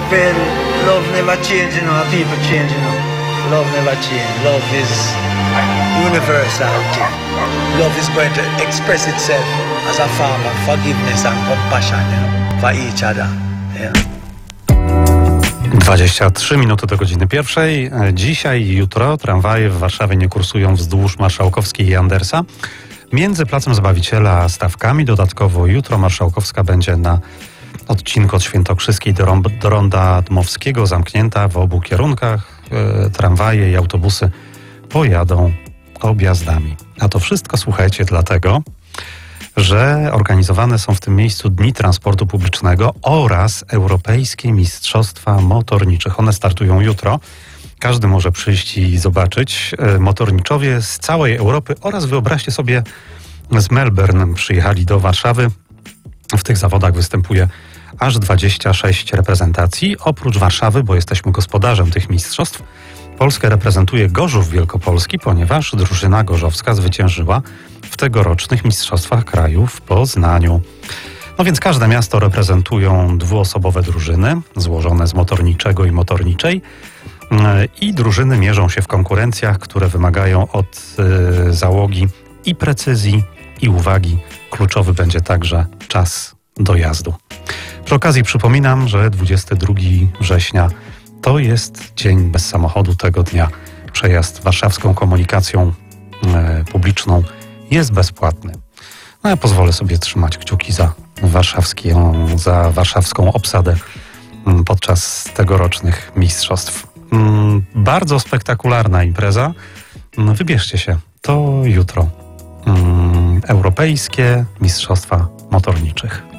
Well, love never change, you know, people change, you know. Love never change. Love is universal. Love is going to express itself as a form of forgiveness and compassion, you know, for each other. Yeah. 23 minuty do godziny pierwszej. Dzisiaj i jutro tramwaje w Warszawie nie kursują wzdłuż Marszałkowskiej i Andersa. Między Placem Zbawiciela a Stawkami. Dodatkowo jutro Marszałkowska będzie na odcinku od Świętokrzyskiej do Ronda Dmowskiego zamknięta w obu kierunkach. Tramwaje i autobusy pojadą objazdami. A to wszystko, słuchajcie, dlatego, że organizowane są w tym miejscu Dni Transportu Publicznego oraz Europejskie Mistrzostwa Motorniczych. One startują jutro. Każdy może przyjść i zobaczyć. Motorniczowie z całej Europy oraz, wyobraźcie sobie, z Melbourne przyjechali do Warszawy. W tych zawodach występuje aż 26 reprezentacji. Oprócz Warszawy, bo jesteśmy gospodarzem tych mistrzostw, Polskę reprezentuje Gorzów Wielkopolski, ponieważ drużyna gorzowska zwyciężyła w tegorocznych Mistrzostwach Kraju w Poznaniu. No więc każde miasto reprezentują dwuosobowe drużyny złożone z motorniczego i motorniczej i drużyny mierzą się w konkurencjach, które wymagają od załogi i precyzji, i uwagi. Kluczowy będzie także czas dojazdu. Przy okazji przypominam, że 22 września to jest dzień bez samochodu. Tego dnia przejazd warszawską komunikacją publiczną jest bezpłatny. No ja pozwolę sobie trzymać kciuki za warszawską obsadę podczas tegorocznych mistrzostw. Bardzo spektakularna impreza. Wybierzcie się, to jutro. Europejskie Mistrzostwa Motorniczych.